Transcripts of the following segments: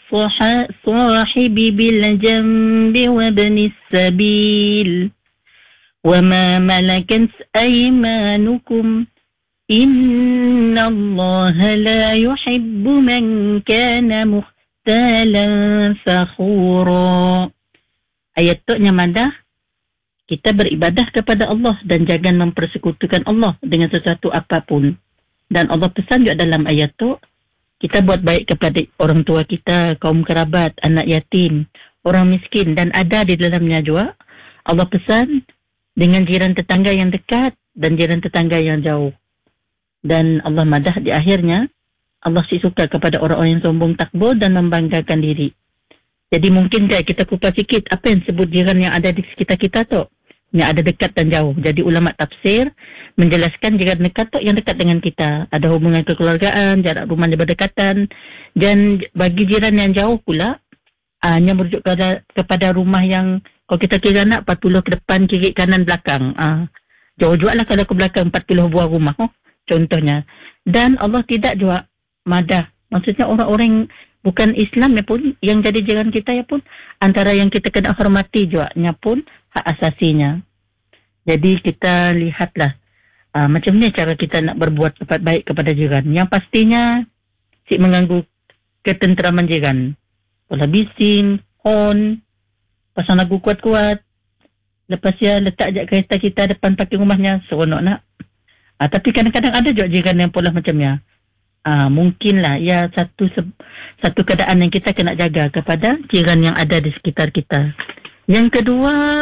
الصاحب بالجنب وابن السبيل وما ملكت أيمانكم إن الله لا يحب من كان مختالا فخورا. Ayat tu yang madah, kita beribadah kepada Allah dan jangan mempersekutukan Allah dengan sesuatu apapun. Dan Allah pesan juga dalam ayat tu, kita buat baik kepada orang tua kita, kaum kerabat, anak yatim, orang miskin, dan ada di dalamnya juga Allah pesan dengan jiran tetangga yang dekat dan jiran tetangga yang jauh. Dan Allah madah di akhirnya, Allah suka kepada orang-orang yang sombong takbur dan membanggakan diri. Jadi mungkin kita kupas sikit apa yang sebut jiran yang ada di sekitar kita tu, yang ada dekat dan jauh. Jadi ulama tafsir menjelaskan jiran dekat tu yang dekat dengan kita, ada hubungan kekeluargaan, jarak rumah berdekatan. Dan bagi jiran yang jauh pula, hanya merujuk kepada rumah yang kalau kita kira nak 40 ke depan, kiri, kanan, belakang. Jauh juga lah kalau ke belakang 40 buah rumah. Contohnya. Dan Allah tidak juga madah. Maksudnya orang-orang bukan Islam ya pun, yang jadi jiran kita ya pun, antara yang kita kena hormati juga nya pun hak asasinya. Jadi kita lihatlah macam ni cara kita nak berbuat baik kepada jiran. Yang pastinya si mengganggu ketenteraman jiran. Pola bising, horn, pasang lagu kuat-kuat. Lepas ya letak je kereta kita depan parking rumahnya, seronok nak. Tapi kadang-kadang ada juga jiran yang pola macamnya. Mungkinlah ya satu keadaan yang kita kena jaga kepada jiran yang ada di sekitar kita. Yang kedua,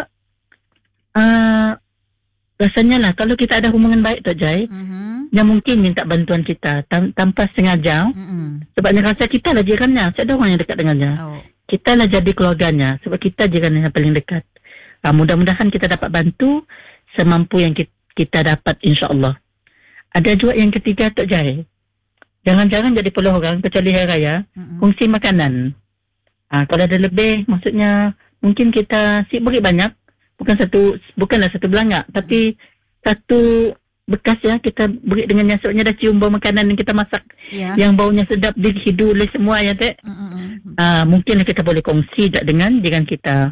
rasanya lah kalau kita ada hubungan baik Tok Jai, yang mungkin minta bantuan kita tanpa sengaja, sebabnya rasa kita lah jirannya, tak ada orang yang dekat dengannya. Kita lah jadi keluarganya, sebab kita jiran yang paling dekat. Mudah-mudahan kita dapat bantu semampu yang kita dapat, insya-Allah. Ada juga yang ketiga Tok Jai, jangan-jangan jadi puluh orang kecuali hari raya, kongsi makanan. Kalau ada lebih, maksudnya mungkin kita beri banyak, bukanlah satu belangak, tapi satu bekas ya, kita beri dengan nyasuknya dah cium bau makanan yang kita masak, yang baunya sedap dihidu oleh semua ya Tek. Mungkin kita boleh kongsi dengan kita.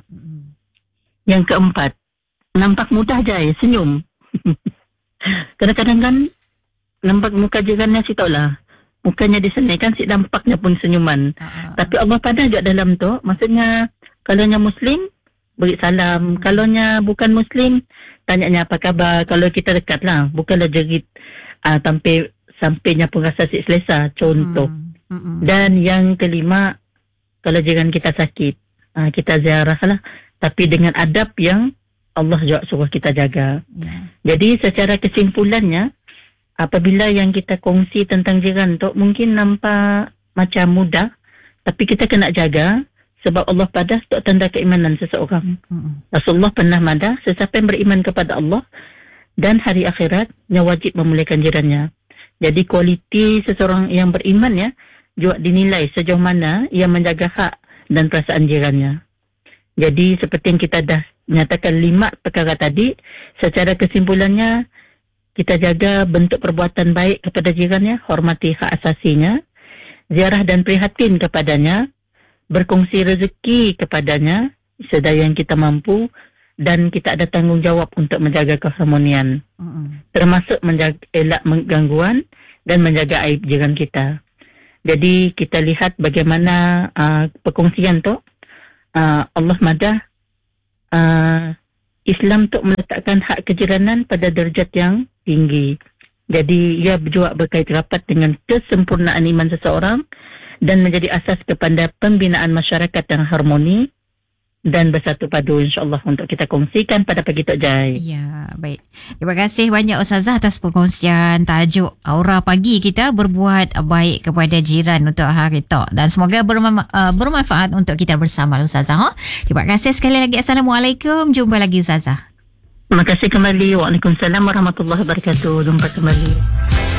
Yang keempat, nampak mudah Jai, senyum. Kadang-kadang kan nampak muka jirannya si taulah, mukanya di sana kan si dampaknya pun senyuman. Tapi Allah pada juga dalam tu, maksudnya kalaunya Muslim beri salam, kalaunya bukan Muslim tanyanya apa khabar. Kalau kita dekat lah, bukanlah jerit sampainya pun rasa si selesa, contoh. Dan yang kelima, kalau jiran kita sakit, kita ziarah lah, tapi dengan adab yang Allah juga suruh kita jaga. Jadi secara kesimpulannya, apabila yang kita kongsi tentang jiran tu mungkin nampak macam mudah, tapi kita kena jaga sebab Allah pada tu tanda keimanan seseorang. Rasulullah pernah madah, sesiapa yang beriman kepada Allah dan hari akhirat yang wajib memuliakan jirannya. Jadi kualiti seseorang yang beriman ya juga dinilai sejauh mana ia menjaga hak dan perasaan jirannya. Jadi seperti yang kita dah nyatakan 5 perkara tadi, secara kesimpulannya kita jaga bentuk perbuatan baik kepada jirannya, hormati hak asasinya, ziarah dan prihatin kepadanya, berkongsi rezeki kepadanya sedaya yang kita mampu, dan kita ada tanggungjawab untuk menjaga keharmonian. Termasuk elak gangguan dan menjaga aib jiran kita. Jadi kita lihat bagaimana perkongsian tu, Allah madah Islam tu meletakkan hak kejiranan pada derajat yang tinggi. Jadi ia juga berkait rapat dengan kesempurnaan iman seseorang dan menjadi asas kepada pembinaan masyarakat yang harmoni dan bersatu padu, insya-Allah, untuk kita kongsikan pada pagi Tok Jai. Ya, baik. Terima kasih banyak Ustazah atas perkongsian tajuk Aura Pagi kita, berbuat baik kepada jiran untuk hari Tok, dan semoga bermanfaat untuk kita bersama Ustazah. Terima kasih sekali lagi. Assalamualaikum. Jumpa lagi Ustazah. Terima kasih kembali. Waalaikumsalam warahmatullahi wabarakatuh. Jumpa kembali.